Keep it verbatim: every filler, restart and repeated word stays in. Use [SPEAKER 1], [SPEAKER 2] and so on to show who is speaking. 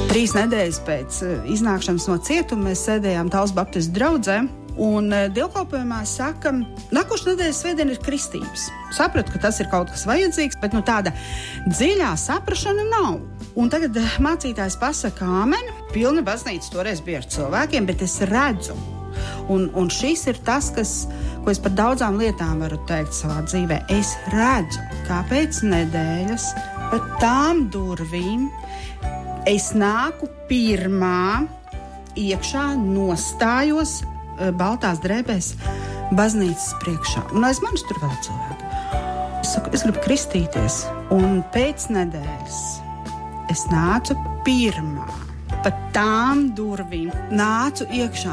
[SPEAKER 1] Trīs nedēļas pēc iznākšanas no cietuma mēs sēdējām Talsu Baptistu draudzē, un dievkalpojumā saka, nākošais nedēļas svētdiena ir kristības. Sapratu, ka tas ir kaut kas vajadzīgs, bet nu, tāda dziļā saprašana nav. Un tagad mācītājs pasaka āmeni, pilna baznīca toreiz bija ar cilvēkiem, bet es redzu. Un, un šis ir tas, kas, ko es par daudzām lietām varu teikt savā dzīvē. Es redzu, kā pēc nedēļas pa tām durvīm es nāku pirmā, iekšā nostājos baltās drēbēs baznīcas priekšā. Un aiz manis tur vēl cilvēki. Es saku, es gribu kristīties. Un pēc nedēļas es nācu pirmā, pa tām durvīm nācu iekšā.